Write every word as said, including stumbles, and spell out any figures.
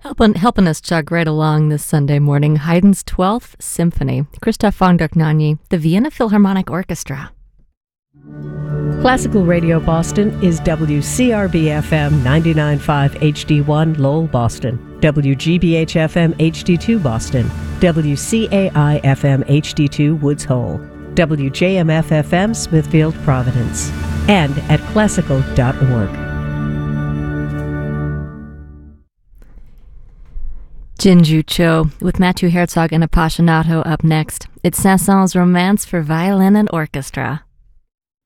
Helping, helping us chug right along this Sunday morning, Haydn's twelfth Symphony, Christoph von Dohnanyi, the Vienna Philharmonic Orchestra. Classical Radio Boston is W C R B F M ninety-nine point five H D one Lowell, Boston, W G B H F M H D two Boston, W C A I F M H D two Woods Hole, W J M F F M Smithfield, Providence, and at classical dot org. Jinju Cho with Matthew Herzog and Appassionato up next. It's Saint-Saëns' Romance for Violin and Orchestra.